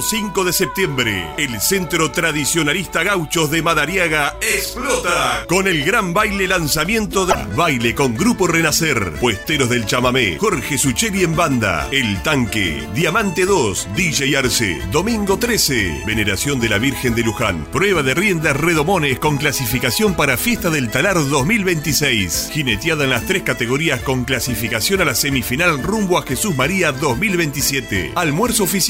5 de septiembre, el Centro Tradicionalista Gauchos de Madariaga explota con el gran baile lanzamiento de Baile con Grupo Renacer, Puesteros del Chamamé, Jorge Sucheri en banda, El Tanque, Diamante 2, DJ Arce, domingo 13, Veneración de la Virgen de Luján, prueba de riendas Redomones con clasificación para Fiesta del Talar 2026, jineteada en las 3 categorías con clasificación a la semifinal rumbo a Jesús María 2027, almuerzo oficial